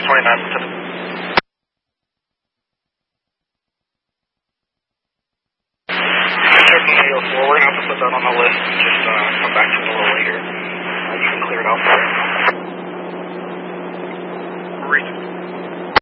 629, Lieutenant. Checking AO4, we're going to have to put that on the list. Just come back to the little later.